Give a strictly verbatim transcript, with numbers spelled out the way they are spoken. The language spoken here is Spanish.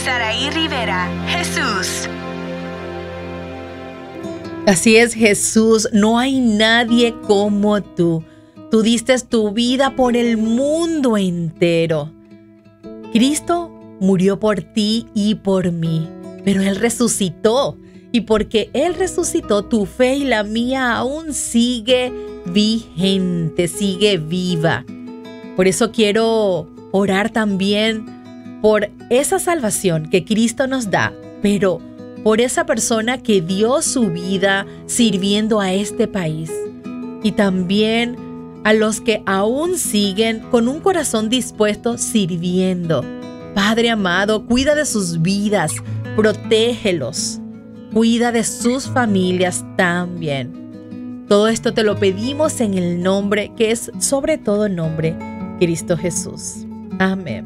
Saraí Rivera, Jesús. Así es, Jesús, no hay nadie como tú. Tú diste tu vida por el mundo entero. Cristo murió por ti y por mí, pero Él resucitó. Y porque Él resucitó, tu fe y la mía aún sigue vigente, sigue viva. Por eso quiero orar también por esa salvación que Cristo nos da, pero por esa persona que dio su vida sirviendo a este país. Y también a los que aún siguen con un corazón dispuesto sirviendo. Padre amado, cuida de sus vidas, protégelos. Cuida de sus familias también. Todo esto te lo pedimos en el nombre que es sobre todo nombre, Cristo Jesús. Amén.